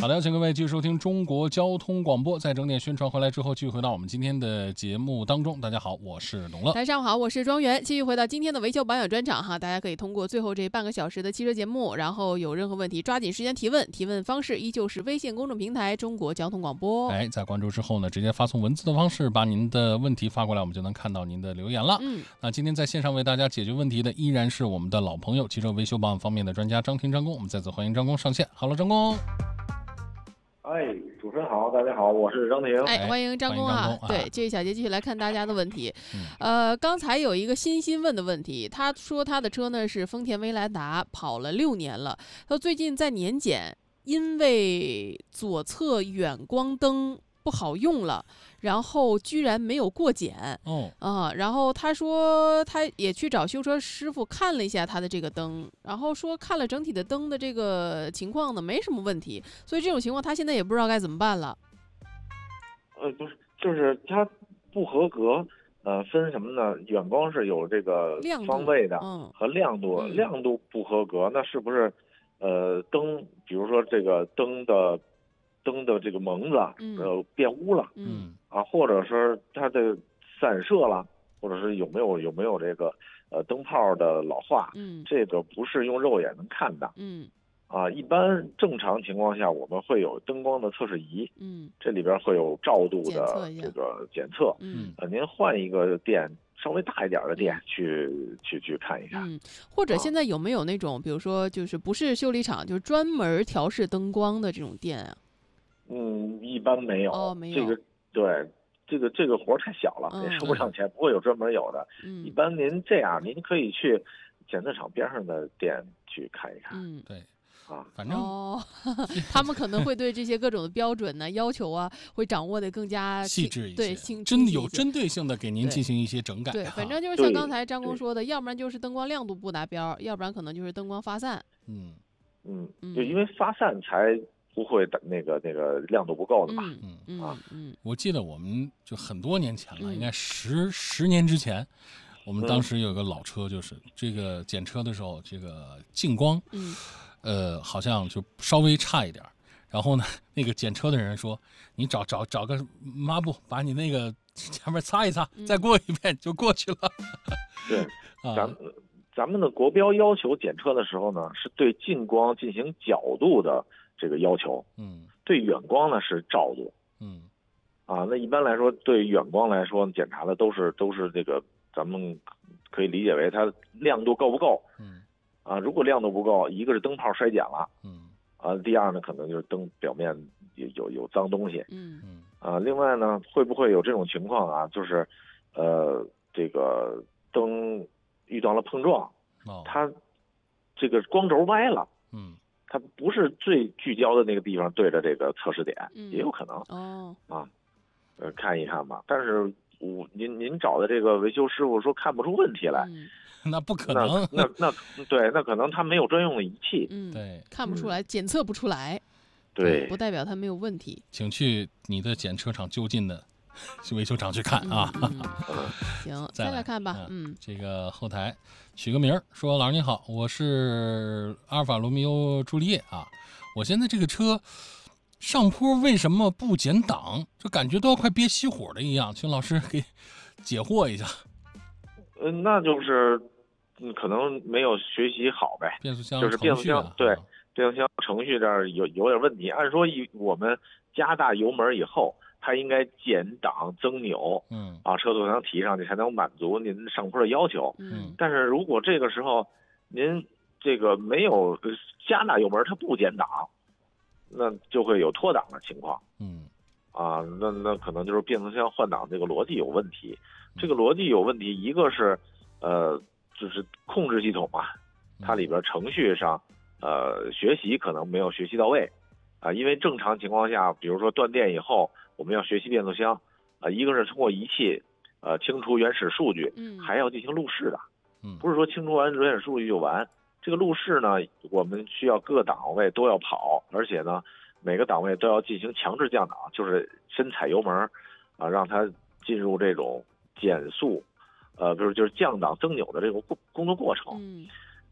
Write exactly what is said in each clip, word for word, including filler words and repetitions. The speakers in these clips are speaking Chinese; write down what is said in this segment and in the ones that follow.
好的，请各位继续收听中国交通广播。在整点宣传回来之后，继续回到我们今天的节目当中。大家好，我是龙乐。 大家上午好，我是庄园。继续回到今天的维修保养专场哈，大家可以通过最后这半个小时的汽车节目，然后有任何问题抓紧时间提问。提问方式依旧是微信公众平台中国交通广播。 哎，在关注之后呢，直接发送文字的方式把您的问题发过来，我们就能看到您的留言了。 嗯， 那今天在线上为大家解决问题的依然是我们的老朋友，汽车维修保养方面的专家张婷张工。我们再次欢迎张工上线。好了，张工。 哎，主持人好，大家好，我是张婷。 哎，欢迎张工啊！ 欢迎张工对，这一小节继续来看大家的问题。 嗯、 呃，刚才有一个欣欣问的问题，他说他的车呢是丰田威兰达，跑了六年了，他最近在年检，因为左侧远光灯不好用了，然后居然没有过检哦啊、呃！然后他说他也去找修车师傅看了一下他的这个灯，然后说看了整体的灯的这个情况呢，没什么问题，所以这种情况他现在也不知道该怎么办了。 呃，不是，就是它不合格，呃，分什么呢？远光是有这个方位的， 嗯， 和亮度， 嗯、 亮度不合格，那是不是呃灯，比如说这个灯的。灯的这个蒙子，呃，变污了， 嗯啊，或者是它的散射了，或者是有没有有没有这个呃灯泡的老化， 嗯， 这个不是用肉眼能看的， 嗯， 啊，一般正常情况下我们会有灯光的测试仪， 嗯， 这里边会有照度的这个检测， 嗯， 呃，您换一个店。稍微大一点的店去、嗯、去去看一看， 嗯，或者现在有没有那种，啊、比如说就是不是修理厂，就是专门调试灯光的这种店啊？ 嗯，一般没有。 哦，没有。 这个对，这个这个活太小了，也收不上钱，不会有专门有的。 嗯， 一般您这样，您可以去检测厂边上的店去看一看。 嗯， 对。 啊， 反正哦，他们可能会对这些各种的标准呢、要求啊，会掌握的更加细致一些， 对， 真有针对性的给您进行一些整改。 对，反正就是像刚才张工说的，要不然就是灯光亮度不达标，要不然可能就是灯光发散。 嗯嗯，就因为发散才不会那个那个亮度不够的嘛。 嗯嗯啊嗯，我记得我们就很多年前了，应该十十年之前。我们当时有个老车，就是这个检车的时候，这个近光， 嗯， 呃，好像就稍微差一点。然后呢，那个检车的人说：“你找找找个抹布，把你那个前面擦一擦， 嗯、 再过一遍就过去了。” 对， 啊， 咱咱们的国标要求检车的时候呢，是对近光进行角度的这个要求， 嗯， 对远光呢是照度， 嗯， 啊，那一般来说，对远光来说，检查的都是都是这个。咱们可以理解为它亮度够不够， 嗯， 啊，如果亮度不够，一个是灯泡衰减了， 嗯， 啊，第二呢，可能就是灯表面有有有脏东西， 嗯嗯， 啊，另外呢，会不会有这种情况啊？就是，呃，这个灯遇到了碰撞， 哦， 它这个光轴歪了， 嗯， 它不是最聚焦的那个地方对着这个测试点， 嗯、 也有可能， 哦， 啊，呃，看一看吧，但是。我您您找的这个维修师傅说看不出问题来， 嗯、 那不可能。 那那那对，那可能他没有专用的仪器， 嗯， 对， 看不出来，嗯、检测不出来， 对， 不代表他没有问题。 请去你的检车厂就近的维修厂去看啊。 嗯嗯、行，再来看吧。 嗯，这个后台取个名儿，说老师您好，我是阿尔法罗密欧朱丽叶啊，我现在这个车。上坡为什么不减档？就感觉都要快憋熄火了一样，请老师给解惑一下。 嗯、呃，那就是嗯，可能没有学习好呗。 变速箱就是变速箱、 啊、 对，变速箱程序这儿有有点问题。按说一我们加大油门以后，它应该减档增扭， 嗯啊，车速才能提上去，才能满足您上坡的要求。 嗯， 但是如果这个时候您这个没有加大油门，它不减档。那就会有脱档的情况， 嗯， 啊，那那可能就是变速箱换挡这个逻辑有问题，这个逻辑有问题，一个是，呃，就是控制系统啊，它里边程序上，呃，学习可能没有学习到位，啊，因为正常情况下，比如说断电以后，我们要学习变速箱，啊，一个是通过仪器，呃，清除原始数据， 嗯， 还要进行录试的， 嗯， 不是说清除完原始数据就完。这个录试呢，我们需要各档位都要跑，而且呢，每个档位都要进行强制降档，就是深踩油门，啊，让它进入这种减速，呃，比如就是降档增扭的这种工作过程。 嗯，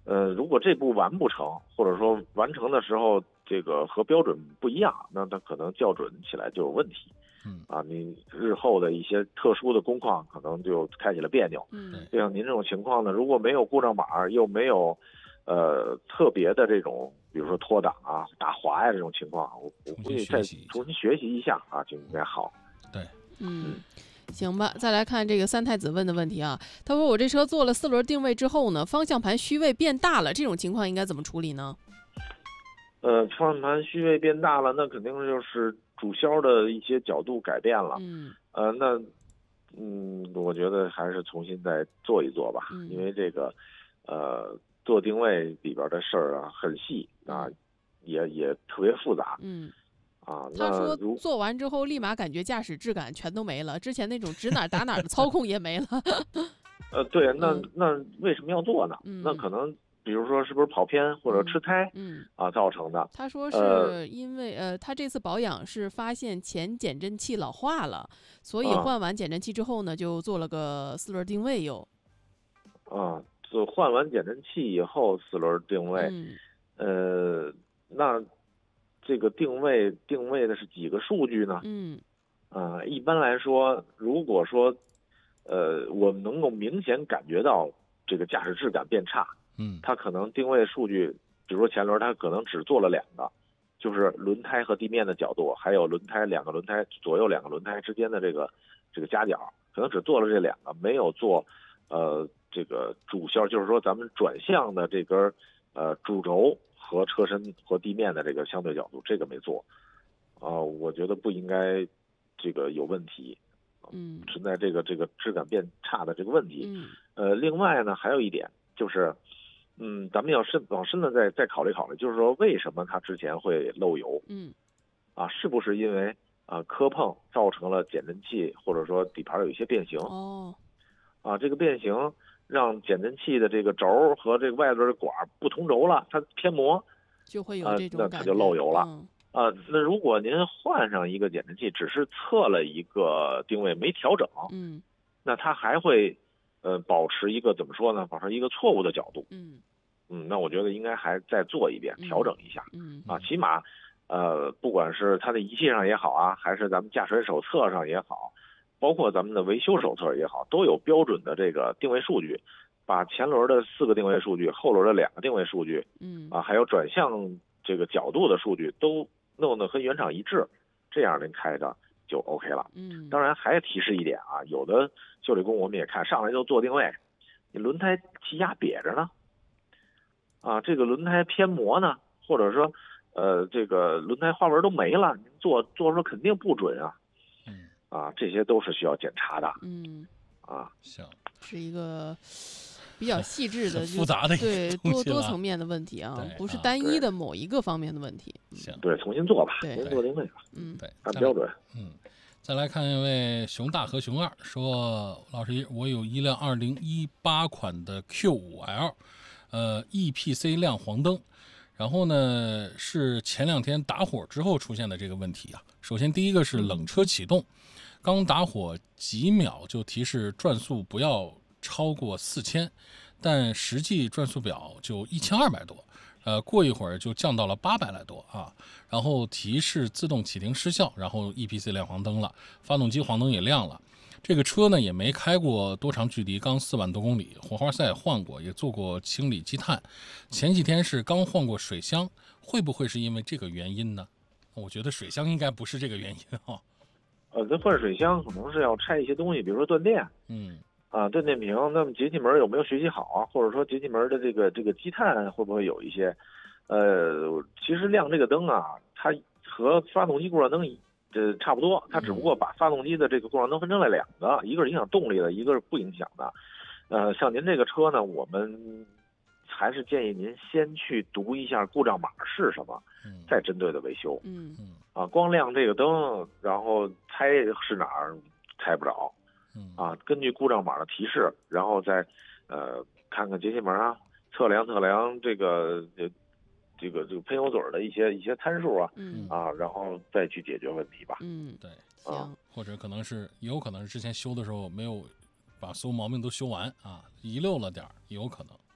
呃，如果这步完不成，或者说完成的时候这个和标准不一样，那它可能校准起来就有问题。 嗯啊，你日后的一些特殊的工况可能就开起了别扭。 嗯， 就像您这种情况呢，如果没有故障码，又没有呃特别的这种，比如说脱档啊、打滑呀这种情况，我我估计再重新学习一下啊，就应该好。 对， 嗯。行吧，再来看这个三太子问的问题啊。他说我这车做了四轮定位之后呢，方向盘虚位变大了，这种情况应该怎么处理呢？ 呃，方向盘虚位变大了，那肯定就是主销的一些角度改变了。 嗯， 呃，那嗯，我觉得还是重新再做一做吧， 嗯、 因为这个呃做定位里边的事儿啊很细啊，也也特别复杂。 嗯。 啊， 他说做完之后立马感觉驾驶质感全都没了，之前那种指哪打哪的操控也没了。 呃，对，那、 嗯、 那为什么要做呢？ 嗯、 那可能比如说是不是跑偏或者吃胎， 嗯啊造成的。 他说是因为呃，呃他这次保养是发现前减震器老化了，所以换完减震器之后呢，就做了个四轮定位又。 啊，就换完减震器以后四轮定位， 嗯、 呃，那。这个定位定位的是几个数据呢？ 嗯， 啊、呃，一般来说，如果说，呃，我们能够明显感觉到这个驾驶质感变差， 嗯， 它可能定位数据，比如说前轮，它可能只做了两个，就是轮胎和地面的角度，还有轮胎两个轮胎左右两个轮胎之间的这个这个夹角，可能只做了这两个，没有做，呃，这个主销，就是说咱们转向的这根呃主轴。和车身和地面的这个相对角度，这个没做，啊、呃，我觉得不应该这个有问题， 嗯， 存在这个这个质感变差的这个问题。 嗯， 呃，另外呢，还有一点就是，嗯，咱们要深往深的再再考虑考虑，就是说为什么它之前会漏油？ 嗯， 啊，是不是因为啊、呃、磕碰造成了减震器或者说底盘有一些变形？ 哦， 啊，这个变形。让减震器的这个轴和这个外轮的管不同轴了，它偏磨， 就会有这种感觉， 呃、那它就漏油了。 嗯、 啊，那如果您换上一个减震器，只是测了一个定位没调整， 嗯， 那它还会呃保持一个怎么说呢？保持一个错误的角度。 嗯嗯，那我觉得应该还再做一遍，调整一下。 嗯啊，起码呃，不管是它的仪器上也好啊，还是咱们驾驶手册上也好。包括咱们的维修手册也好，都有标准的这个定位数据，把前轮的四个定位数据、后轮的两个定位数据， 嗯啊，还有转向这个角度的数据都弄得和原厂一致，这样您开着就 OK 了。 嗯， 当然还提示一点啊，有的修理工我们也看上来就做定位，你轮胎气压瘪着呢，啊，这个轮胎偏磨呢，或者说呃这个轮胎花纹都没了，您做做出肯定不准啊。啊，这些都是需要检查的。 嗯， 啊， 行， 是一个比较细致的、 复杂的对多多层面的问题啊，不是单一的某一个方面的问题。 行， 对，重新做吧， 对， 重新做定位吧。 嗯， 对， 按标准。 嗯，再来看一位熊大和熊二说，老师，我有一辆二零一八款的 Q 五 L， 呃 ，E P C 亮黄灯。然后呢，是前两天打火之后出现的这个问题啊。首先，第一个是冷车启动，刚打火几秒就提示转速不要超过四千，但实际转速表就一千二百多，呃，过一会儿就降到了八百来多啊。然后提示自动启停失效，然后 E P C 亮黄灯了，发动机黄灯也亮了。这个车呢也没开过多长距离，刚四万多公里，火花塞换过，也做过清理积碳。前几天是刚换过水箱，会不会是因为这个原因呢？我觉得水箱应该不是这个原因啊。 呃，这换水箱可能是要拆一些东西，比如说断电， 嗯， 啊，断电瓶，那么节气门有没有学习好啊？或者说节气门的这个这个积碳会不会有一些？呃，其实亮这个灯啊，它和发动机故障灯这差不多，它只不过把发动机的这个故障灯分成了两个，一个是影响动力的，一个是不影响的。呃，像您这个车呢，我们还是建议您先去读一下故障码是什么，再针对的维修。 嗯嗯啊，光亮这个灯，然后猜是哪儿猜不着。 嗯啊，根据故障码的提示，然后再呃看看节气门啊，测量测量这个这这个这个喷油嘴的一些一些参数啊， 嗯啊，然后再去解决问题吧。 嗯， 对， 行， 或者可能是也有可能是之前修的时候没有把所有毛病都修完啊，遗漏了点儿，有可能。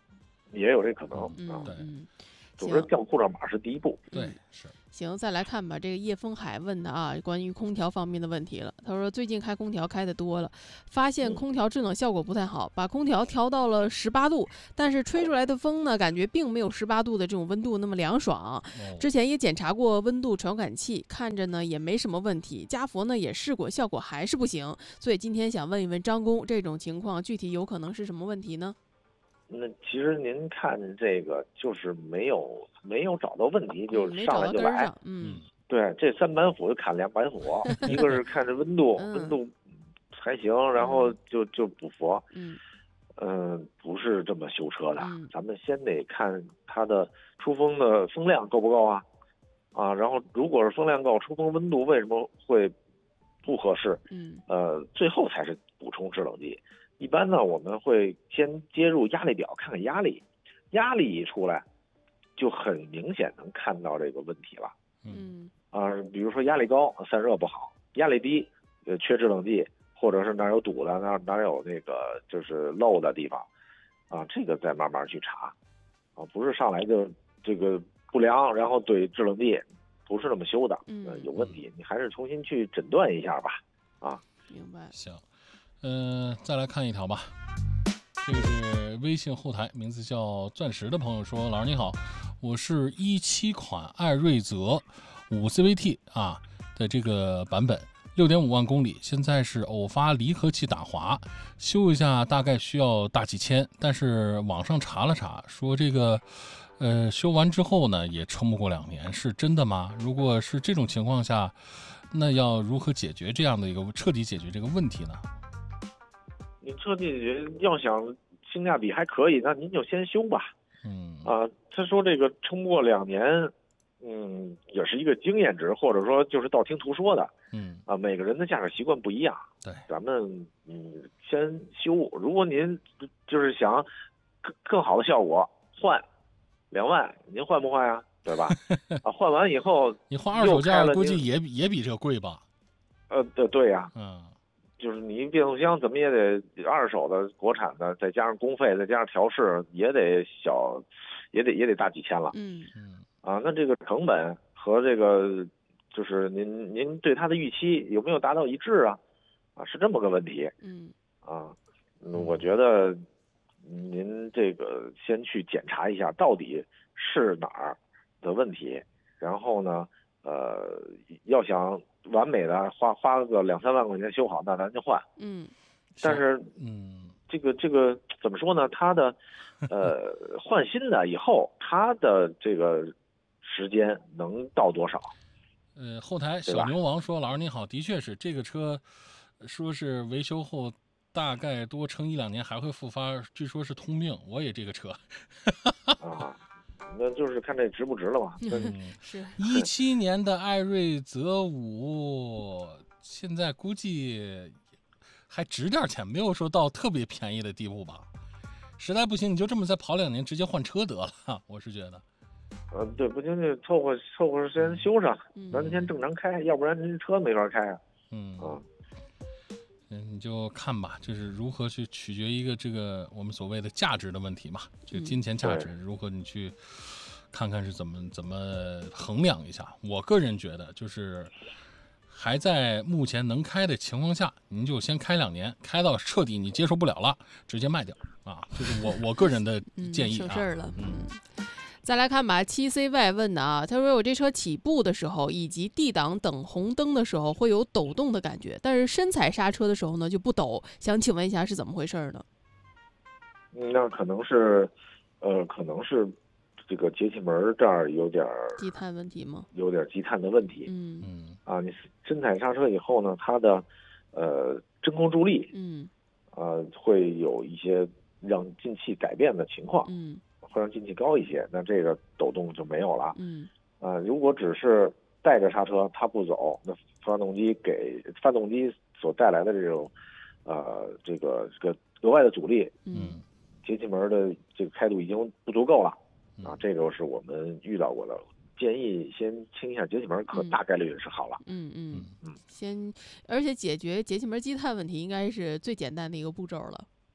也有这可能嗯啊。 对嗯， 总之行降故障码是第一步。 对嗯， 是。 行，再来看吧，这个叶风海问的啊，关于空调方面的问题了。他说最近开空调开的多了，发现嗯空调制冷效果不太好，把空调调到了十八度，但是吹出来的风呢，感觉并没有十八度的这种温度那么凉爽。 哦之前也检查过温度传感器，看着呢也没什么问题。家佛呢也试过，效果还是不行。所以今天想问一问张工，这种情况具体有可能是什么问题呢？ 那其实您看这个就是没有没有找到问题，就嗯，没上来就来。 找到根儿上。嗯嗯对，这三板斧就砍两板斧，一个是看这温度， 嗯温度还行，然后就就补佛。 嗯嗯，不是这么修车的， 嗯咱们先得看它的出风的风量够不够啊，啊，然后如果是风量够，出风温度为什么会不合适？ 嗯呃，最后才是补充制冷剂。一般呢，我们会先接入压力表，看看压力，压力一出来，就很明显能看到这个问题了。 嗯啊，比如说压力高，散热不好；压力低，呃，缺制冷剂，或者是哪儿有堵的，哪儿哪儿有那个就是漏的地方，啊，这个再慢慢去查，啊，不是上来就这个不良，然后怼制冷剂，不是那么修的， 嗯呃，有问题，你还是重新去诊断一下吧，啊。 明白。 行，嗯、再来看一条吧。这个是微信后台，名字叫钻石的朋友说：“老师你好，我是一七款艾瑞泽五 C V T 啊的这个版本，六点五万公里，现在是偶发离合器打滑，修一下大概需要大几千，但是网上查了查，说这个呃修完之后呢也撑不过两年，是真的吗？如果是这种情况下，那要如何解决这样的一个彻底解决这个问题呢？” 你彻底解决，要想性价比还可以，那您就先修吧。 嗯啊，他说这个撑不过两年，嗯，也是一个经验值，或者说就是道听途说的。 嗯啊，每个人的驾驶习惯不一样。 对， 咱们嗯先修。如果您就是想更更好的效果，换两万，您换不换呀？对吧？啊，换完以后你换二手又开了价估计您也比也比这贵吧？ 呃，对对呀、 嗯就是你变速箱怎么也得二手的、国产的，再加上工费，再加上调试，也得小，也得也得大几千了嗯嗯啊。那这个成本和这个就是您您对它的预期有没有达到一致啊？啊，是这么个问题嗯啊。嗯，我觉得您这个先去检查一下到底是哪儿的问题，然后呢，呃，要想完美的花花个两三万块钱修好，那咱就换。 嗯但是嗯这个这个怎么说呢？它的呃换新的以后，它的这个时间能到多少？ 呃，后台对吧小牛王说：“老师你好，的确是这个车，说是维修后大概多撑一两年还会复发，据说是通病。我也这个车， 啊？那就是看这值不值了嘛。那嗯， 是一七年的艾瑞泽五，现在估计还值点钱，没有说到特别便宜的地步吧。实在不行，你就这么再跑两年，直接换车得了。我是觉得， 呃，对，不行就凑合凑合时间修上， 嗯咱先正常开，要不然您车没法开啊。 嗯啊， 嗯，你就看吧，就是如何去取决一个这个我们所谓的价值的问题嘛，这个金钱价值对如何你去看看是怎么怎么衡量一下。我个人觉得就是还在目前能开的情况下，您就先开两年，开到彻底你接受不了了，直接卖掉啊，这是我我个人的嗯建议啊。 省事儿了。 嗯嗯。再来看吧，七 C Y 问的啊，他说我这车起步的时候以及 D 档等红灯的时候会有抖动的感觉，但是深踩刹车的时候呢就不抖，想请问一下是怎么回事呢？ 嗯那可能是，呃，可能是这个节气门这儿有点儿积碳问题吗？ 有点积碳的问题。 嗯嗯啊，你深踩刹车以后呢，它的呃真空助力嗯啊会有一些让进气改变的情况， 嗯会让进气高一些，那这个抖动就没有了。 嗯啊，如果只是带着刹车它不走，那发动机给发动机所带来的这种呃这个这个额外的阻力， 嗯嗯节气门的这个开度已经不足够了啊， 嗯这个是我们遇到过的。建议先清一下节气门，可嗯大概率是好了。 嗯嗯嗯先，而且解决节气门积碳问题应该是最简单的一个步骤了。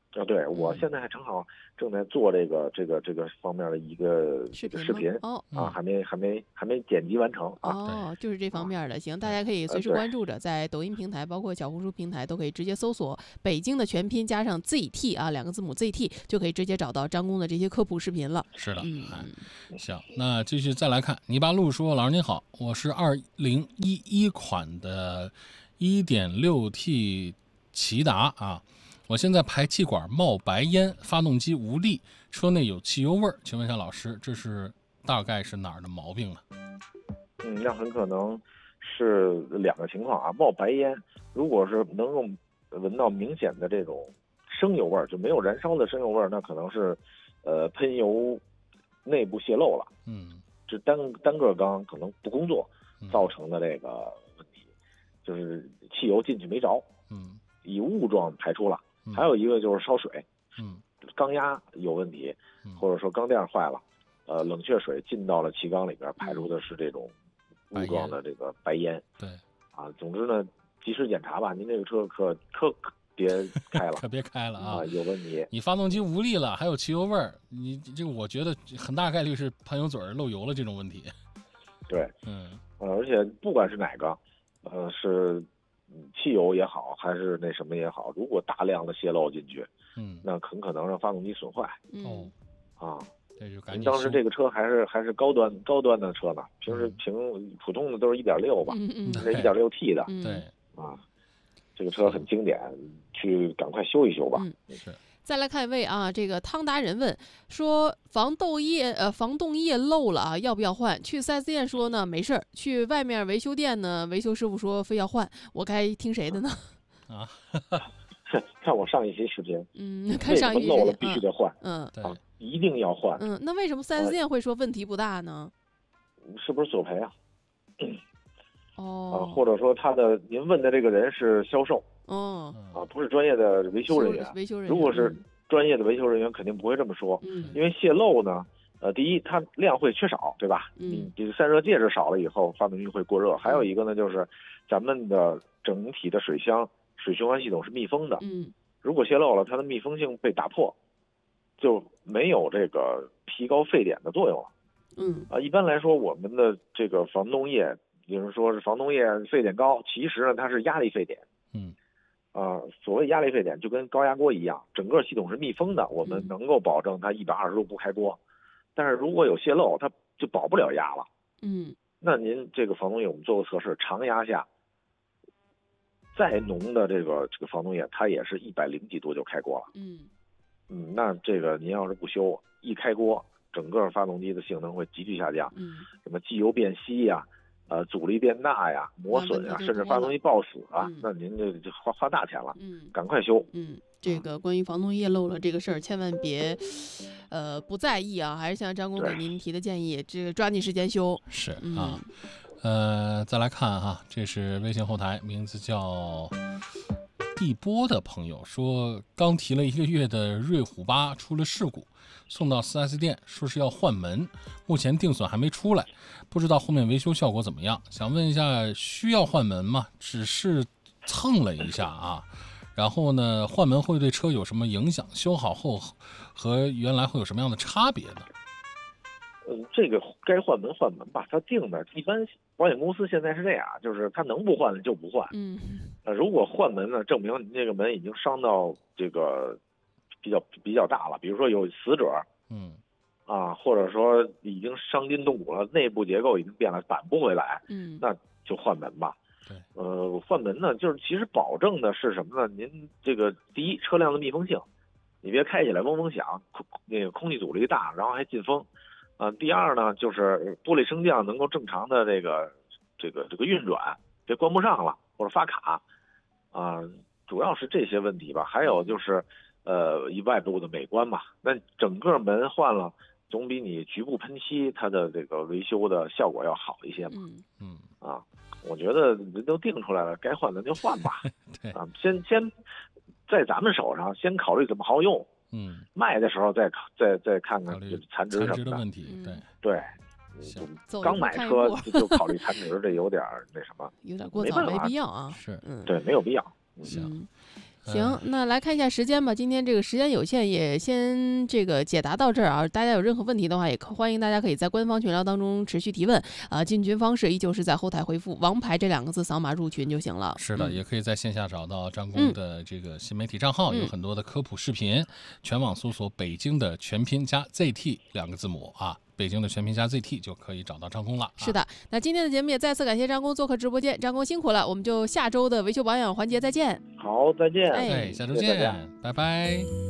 啊，对，我现在还正好正在做这个这个这个方面的一个视频视频哦啊，还没还没还没剪辑完成啊。 哦，就是这方面的。行，大家可以随时关注着，在抖音平台，包括小红书平台，都可以直接搜索“北京”的全拼加上 Z T 啊，两个字母 Z T， 就可以直接找到张工的这些科普视频了。 是的， 嗯， 行，那继续再来看，泥巴路说：“老师您好，我是二零一一款的 一点六 T 骐达啊。”我现在排气管冒白烟，发动机无力，车内有汽油味儿，请问一下老师，这是大概是哪儿的毛病呢？ 嗯，那很可能是两个情况啊。冒白烟，如果是能够闻到明显的这种生油味儿，就没有燃烧的生油味儿，那可能是呃喷油内部泄漏了。 嗯， 这单单个缸可能不工作造成的这个问题，就是汽油进去没着， 嗯， 以雾状排出了。还有一个就是烧水， 嗯， 缸压有问题，或者说缸垫坏了，呃，冷却水进到了气缸里边，排出的是这种雾状的这个白烟。 对， 啊，总之呢，及时检查吧。您这个车可可可别开了， 可别开了啊， 啊，有问题。 你发动机无力了，还有汽油味儿，你这个我觉得很大概率是喷油嘴漏油了这种问题。 对， 嗯， 呃，而且不管是哪个，呃，是。汽油也好，还是那什么也好，如果大量的泄漏进去， 嗯， 那很可能让发动机损坏。 哦， 啊， 这就赶紧。 您当时这个车还是还是高端高端的车呢，平时平普通的都是一点六吧， 嗯这一点六 T 的， 对啊，这个车很经典，去赶快修一修吧。 嗯， 是。 再来看一位啊，这个汤达人问说防冻液呃防冻液漏了啊，要不要换？去 四 S 店说呢没事儿，去外面维修店呢，维修师傅说非要换，我该听谁的呢？ 啊， 看我上一期视频， 嗯，看上一期漏了必须得换， 嗯， 啊，一定要换。 嗯，那为什么 四 S 店会说问题不大呢？ 是不是索赔啊？ 哦， 啊，或者说他的您问的这个人是销售。 哦， 啊，不是专业的维修人员。 维修人员， 如果是专业的维修人员，肯定不会这么说。 嗯， 因为泄漏呢，呃，第一，它量会缺少，对吧？ 嗯， 你这个散热介质少了以后，发动机会过热。还有一个呢，就是咱们的整体的水箱水循环系统是密封的。 嗯， 如果泄漏了，它的密封性被打破，就没有这个提高沸点的作用了。 嗯， 啊，一般来说，我们的这个防冻液，有人说是防冻液沸点高，其实呢，它是压力沸点。 嗯。 啊、呃，所谓压力沸点就跟高压锅一样，整个系统是密封的，我们能够保证它一百二十度不开锅。但是如果有泄漏，它就保不了压了。 嗯， 那您这个防冻液我们做过测试，长压下，再浓的这个这个防冻液，它也是一百零几度就开锅了。 嗯嗯，那这个您要是不修，一开锅，整个发动机的性能会急剧下降。 嗯， 什么机油变稀呀、啊。呃，阻力变大呀，磨损呀，甚至发动机爆死啊， 嗯、 那您这就花花大钱了。 嗯， 赶快修。 嗯，这个关于防冻液漏了这个事儿，千万别，呃，不在意啊，还是像张工给您提的建议，这个抓紧时间修。 是嗯、 啊，呃，再来看哈，这是微信后台，名字叫地波的朋友说，刚提了一个月的瑞虎八出了事故。送到 四 S 店说是要换门，目前定损还没出来，不知道后面维修效果怎么样。想问一下，需要换门吗？只是蹭了一下啊，然后呢，换门会对车有什么影响？修好后和原来会有什么样的差别呢？ 嗯，这个该换门换门吧，他定的一般保险公司现在是这样，就是他能不换的就不换。 嗯， 呃，如果换门呢，证明你这个门已经伤到这个。比较比较大了，比如说有死褶， 嗯， 啊，或者说已经伤筋动骨了，内部结构已经变了，扳不回来， 嗯， 那就换门吧。 对， 呃，换门呢，就是其实保证的是什么呢？您这个第一，车辆的密封性，你别开起来嗡嗡响，空那个空气阻力大，然后还进风。啊、呃，第二呢，就是玻璃升降能够正常的这个这个这个运转，别关不上了或者发卡，啊、呃，主要是这些问题吧。还有就是。呃，以外部的美观嘛，那整个门换了，总比你局部喷漆它的这个维修的效果要好一些嘛。 嗯嗯啊，我觉得人都定出来了，该换的就换吧。 对啊，先先在咱们手上，先考虑怎么好用。 嗯， 卖的时候再再再看看残值什么的问题。对对。刚买车就考虑残值，这有点那什么， 有点过早，没必要啊。 是， 嗯， 对，没有必要。 行。 行，那来看一下时间吧。今天这个时间有限，也先这个解答到这儿啊。大家有任何问题的话，也欢迎大家可以在官方群聊当中持续提问啊。进群方式依旧是在后台回复"王牌"这两个字，扫码入群就行了。 是的， 嗯、 也可以在线下找到张工的这个新媒体账号， 嗯、 有很多的科普视频。全网搜索北京的全拼加 Z T 两个字母啊。北京的全拼加 Z T 就可以找到张工了、啊。 是的，那今天的节目也再次感谢张工做客直播间，张工辛苦了，我们就下周的维修保养环节再见。 好，再见。 哎， 哎下周见，拜拜。